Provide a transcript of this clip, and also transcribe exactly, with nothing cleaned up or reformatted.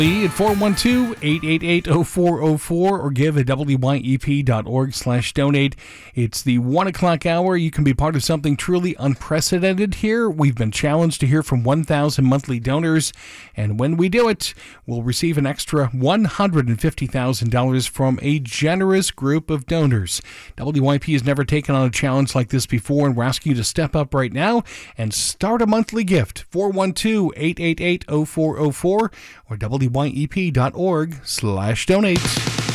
at four one two, eight eight eight, oh four oh four or give at W Y E P dot org slash donate. It's the one o'clock hour. You can be part of something truly unprecedented here. We've been challenged to hear from one thousand monthly donors, and when we do it, we'll receive an extra one hundred fifty thousand dollars from a generous group of donors. W Y P has never taken on a challenge like this before, and we're asking you to step up right now and start a monthly gift. four one two, eight eight eight, oh four oh four or W Y E P dot org slash donate.